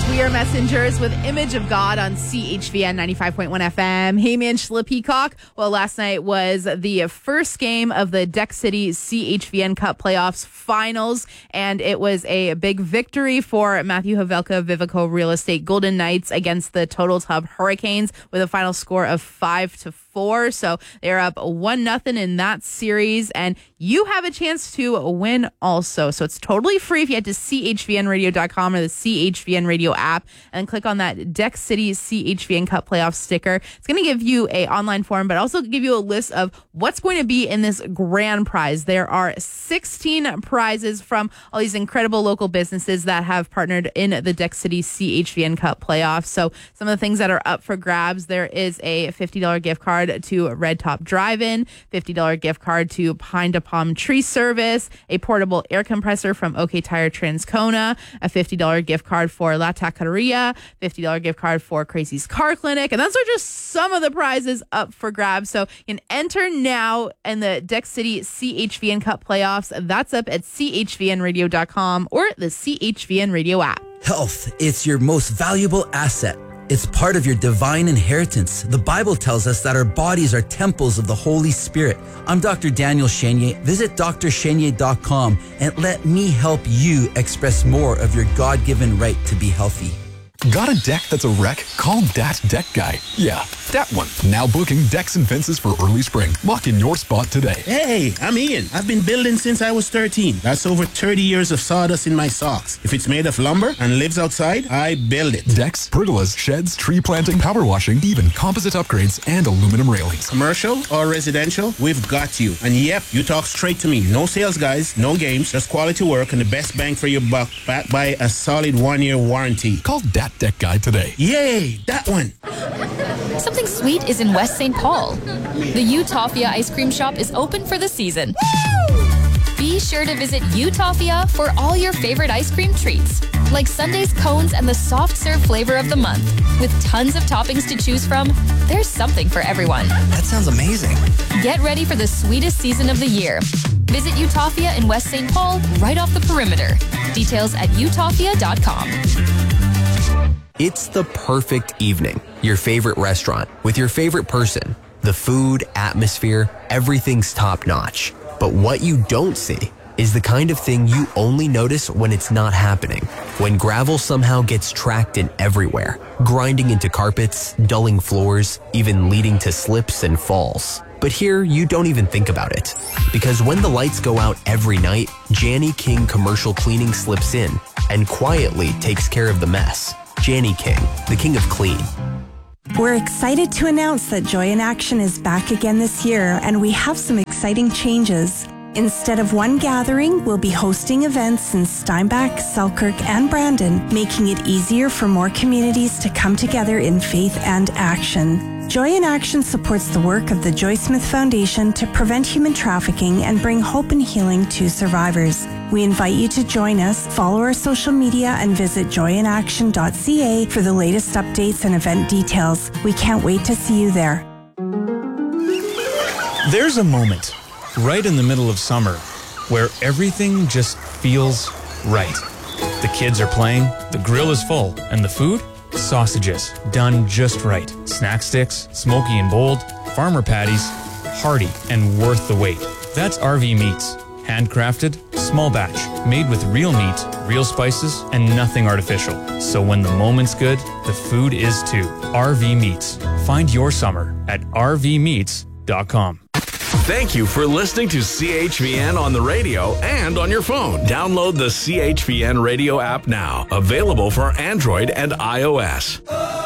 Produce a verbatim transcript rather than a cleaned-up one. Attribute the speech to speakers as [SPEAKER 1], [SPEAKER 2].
[SPEAKER 1] We are Messengers with Image of God on C H V N ninety-five point one F M. Hey, man, Shla Peacock. Well, last night was the first game of the Deck City C H V N Cup Playoffs Finals, and it was a big victory for Matthew Havelka Vivico Real Estate Golden Knights against the Total Tub Hurricanes with a final score of five to four. So they're up one nothing in that series, and you have a chance to win also. So it's totally free if you head to C H V N radio dot com or the C H V N Radio app and click on that Deck City C H V N Cup Playoff sticker. It's going to give you a online form, but also give you a list of what's going to be in this grand prize. There are sixteen prizes from all these incredible local businesses that have partnered in the Deck City C H V N Cup Playoffs. So some of the things that are up for grabs, there is a fifty dollars gift card to Red Top Drive-In, fifty dollars gift card to Pine to Palm Tree Service, a portable air compressor from OK Tire Transcona, a fifty dollars gift card for La Taqueria, fifty dollars gift card for Crazy's Car Clinic, and those are just some of the prizes up for grabs. So you can enter now in the Deck City C H V N Cup Playoffs. That's up at C H V N radio dot com or the C H V N Radio app.
[SPEAKER 2] Health, it's your most valuable asset. It's part of your divine inheritance. The Bible tells us that our bodies are temples of the Holy Spirit. I'm Doctor Daniel Chenier. Visit D R chenier dot com and let me help you express more of your God-given right to be healthy.
[SPEAKER 3] Got a deck that's a wreck? Call Dat Deck Guy. Yeah, that one. Now booking decks and fences for early spring. Lock in your spot today.
[SPEAKER 4] Hey, I'm Ian. I've been building since I was thirteen. That's over thirty years of sawdust in my socks. If it's made of lumber and lives outside, I build it.
[SPEAKER 3] Decks, pergolas, sheds, tree planting, power washing, even composite upgrades and aluminum railings.
[SPEAKER 4] Commercial or residential, we've got you. And yep, you talk straight to me. No sales guys, no games, just quality work and the best bang for your buck, backed by a solid one-year warranty.
[SPEAKER 3] Call Dat Deck Guy today.
[SPEAKER 4] Yay, that one.
[SPEAKER 5] Something sweet is in West Saint Paul. The Utopia ice cream shop is open for the season. Woo! Be sure to visit Utopia for all your favorite ice cream treats, like Sunday's cones and the soft serve flavor of the month. With tons of toppings to choose from, there's something for everyone.
[SPEAKER 2] That sounds amazing.
[SPEAKER 5] Get ready for the sweetest season of the year. Visit Utopia in West Saint Paul right off the perimeter. Details at utopia dot com.
[SPEAKER 6] It's the perfect evening. Your favorite restaurant with your favorite person. The food, atmosphere, everything's top notch. But what you don't see is the kind of thing you only notice when it's not happening. When gravel somehow gets tracked in everywhere, grinding into carpets, dulling floors, even leading to slips and falls. But here, you don't even think about it. Because when the lights go out every night, Janny King Commercial Cleaning slips in and quietly takes care of the mess. Janny King, the king of clean.
[SPEAKER 7] We're excited to announce that Joy in Action is back again this year, and we have some exciting changes. Instead of one gathering, we'll be hosting events in Steinbach, Selkirk, and Brandon, making it easier for more communities to come together in faith and action. Joy in Action supports the work of the Joy Smith Foundation to prevent human trafficking and bring hope and healing to survivors. We invite you to join us, follow our social media, and visit joy in action dot c a for the latest updates and event details. We can't wait to see you there.
[SPEAKER 8] There's a moment right in the middle of summer where everything just feels right. The kids are playing, the grill is full, and the food? Sausages, done just right. Snack sticks, smoky and bold, farmer patties, hearty and worth the wait. That's R V Meats. Handcrafted, small batch, made with real meat, real spices, and nothing artificial. So when the moment's good, the food is too. R V Meats. Find your summer at r v meats dot com.
[SPEAKER 9] Thank you for listening to C H V N on the radio and on your phone. Download the C H V N radio app now. Available for Android and iOS.